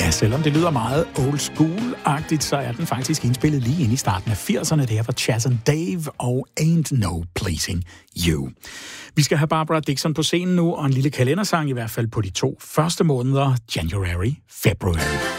Ja, selvom det lyder meget old school-agtigt, så er den faktisk indspillet lige ind i starten af 80'erne. Det her var Chas and Dave og Ain't No Pleasing You. Vi skal have Barbara Dickson på scenen nu, og en lille kalendersang i hvert fald på de 2 første måneder, January, February.